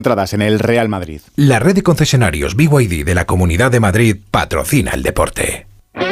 Entradas en el Real Madrid. La red de concesionarios BYD de la Comunidad de Madrid patrocina el deporte.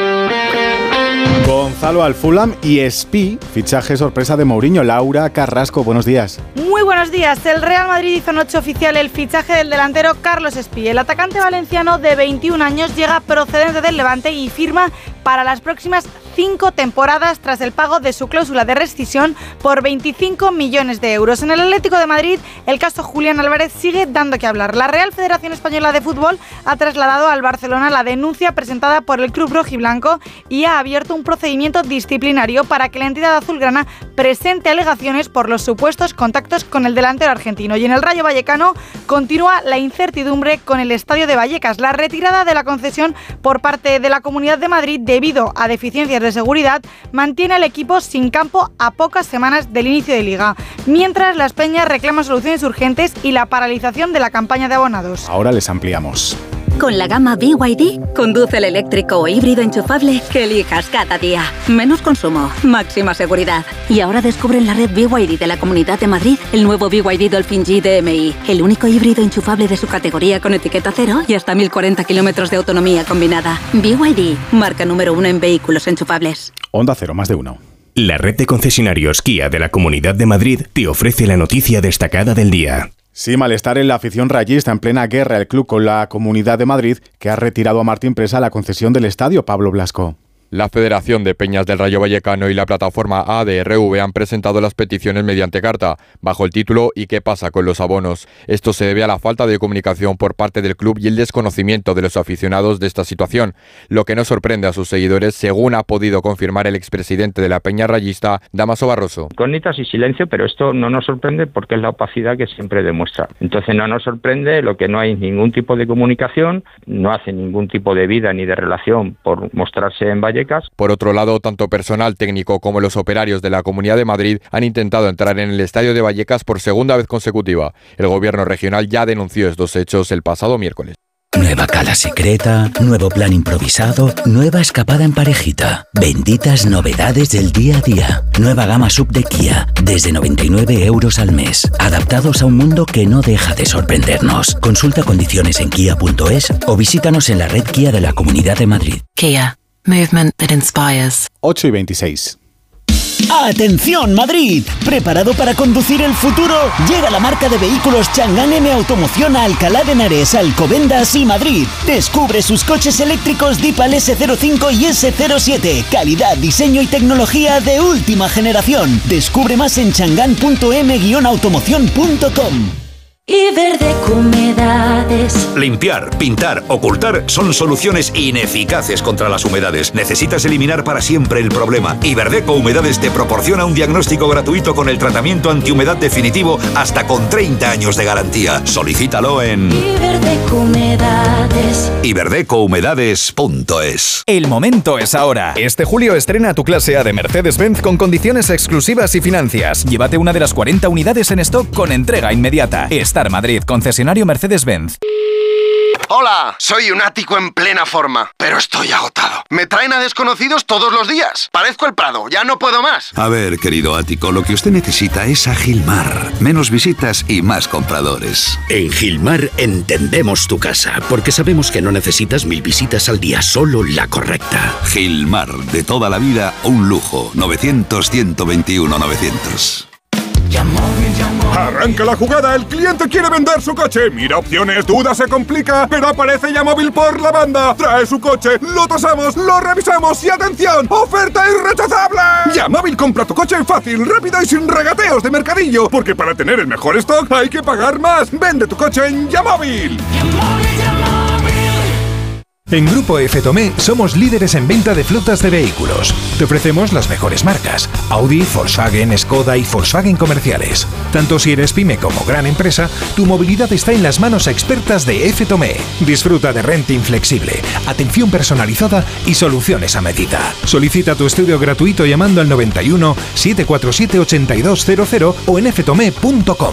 Gonzalo al Fulham y Espi, fichaje sorpresa de Mourinho. Laura Carrasco, buenos días. Muy buenos días. El Real Madrid hizo anoche oficial el fichaje del delantero Carlos Espi. El atacante valenciano de 21 años llega procedente del Levante y firma para las próximas 5 temporadas tras el pago de su cláusula de rescisión por 25 millones de euros. En el Atlético de Madrid, el caso Julián Álvarez sigue dando que hablar. La Real Federación Española de Fútbol ha trasladado al Barcelona la denuncia presentada por el club rojiblanco y ha abierto un procedimiento disciplinario para que la entidad azulgrana presente alegaciones por los supuestos contactos con el delantero argentino. Y en el Rayo Vallecano continúa la incertidumbre con el estadio de Vallecas. La retirada de la concesión por parte de la Comunidad de Madrid debido a deficiencias de seguridad mantiene al equipo sin campo a pocas semanas del inicio de Liga, mientras las Peñas reclaman soluciones urgentes y la paralización de la campaña de abonados. Ahora les ampliamos. Con la gama BYD, conduce el eléctrico o híbrido enchufable que elijas cada día. Menos consumo, máxima seguridad. Y ahora descubre en la red BYD de la Comunidad de Madrid el nuevo BYD Dolphin G DMI, el único híbrido enchufable de su categoría con etiqueta cero y hasta 1040 kilómetros de autonomía combinada. BYD, marca número 1 en vehículos enchufables. Onda Cero, más de uno. La red de concesionarios Kia de la Comunidad de Madrid te ofrece la noticia destacada del día. Sí, malestar en la afición rayista, en plena guerra el club con la Comunidad de Madrid, que ha retirado a Martín Presa la concesión del estadio. Pablo Blasco. La Federación de Peñas del Rayo Vallecano y la plataforma ADRV han presentado las peticiones mediante carta, bajo el título ¿Y qué pasa con los abonos? Esto se debe a la falta de comunicación por parte del club y el desconocimiento de los aficionados de esta situación, lo que no sorprende a sus seguidores, según ha podido confirmar el expresidente de la Peña Rayista, Dámaso Barroso. Incógnitas y silencio, pero esto no nos sorprende porque es la opacidad que siempre demuestra. Entonces no nos sorprende lo que no hay ningún tipo de comunicación, no hace ningún tipo de vida ni de relación por mostrarse en Vallecas. Por otro lado, tanto personal técnico como los operarios de la Comunidad de Madrid han intentado entrar en el estadio de Vallecas por segunda vez consecutiva. El gobierno regional ya denunció estos hechos el pasado miércoles. Nueva cala secreta, nuevo plan improvisado, nueva escapada en parejita. Benditas novedades del día a día. Nueva gama sub de Kia, desde 99 euros al mes. Adaptados a un mundo que no deja de sorprendernos. Consulta condiciones en kia.es o visítanos en la red Kia de la Comunidad de Madrid. Kia. Movement that inspires. 8:26. ¡Atención Madrid! ¿Preparado para conducir el futuro? Llega la marca de vehículos Chang'an M Automoción a Alcalá de Henares, Alcobendas y Madrid. Descubre sus coches eléctricos Deepal S05 y S07. Calidad, diseño y tecnología de última generación. Descubre más en chang'an.m-automoción.com. Iberdeco Humedades. Limpiar, pintar, ocultar son soluciones ineficaces contra las humedades. Necesitas eliminar para siempre el problema. Iberdeco Humedades te proporciona un diagnóstico gratuito con el tratamiento antihumedad definitivo hasta con 30 años de garantía. Solicítalo en Iberdeco Humedades. iberdecohumedades.es. El momento es ahora. Este julio estrena tu clase A de Mercedes-Benz con condiciones exclusivas y financias. Llévate una de las 40 unidades en stock con entrega inmediata. Star Madrid, concesionario Mercedes-Benz. Hola, soy un ático en plena forma, pero estoy agotado. Me traen a desconocidos todos los días. Parezco el Prado, ya no puedo más. A ver, querido ático, lo que usted necesita es a Gilmar. Menos visitas y más compradores. En Gilmar entendemos tu casa, porque sabemos que no necesitas 1000 visitas al día, solo la correcta. Gilmar, de toda la vida, un lujo. 900-121-900. Arranca la jugada, el cliente quiere vender su coche. Mira opciones, duda, se complica, pero aparece Yamóvil por la banda. Trae su coche, lo tasamos, lo revisamos y ¡atención! ¡Oferta irrechazable! Yamóvil compra tu coche fácil, rápido y sin regateos de mercadillo, porque para tener el mejor stock hay que pagar más. Vende tu coche en Yamóvil. En Grupo F. Tomé somos líderes en venta de flotas de vehículos. Te ofrecemos las mejores marcas: Audi, Volkswagen, Skoda y Volkswagen comerciales. Tanto si eres pyme como gran empresa, tu movilidad está en las manos expertas de F. Tomé. Disfruta de renting flexible, atención personalizada y soluciones a medida. Solicita tu estudio gratuito llamando al 91 747 8200 o en ftome.com.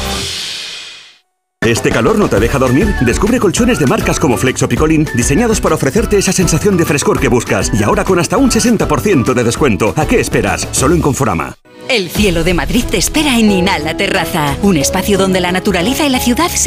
¿Este calor no te deja dormir? Descubre colchones de marcas como Flex o Picolín, diseñados para ofrecerte esa sensación de frescor que buscas, y ahora con hasta un 60% de descuento. ¿A qué esperas? Solo en Conforama. El cielo de Madrid te espera en Inhala Terraza, un espacio donde la naturaleza y la ciudad se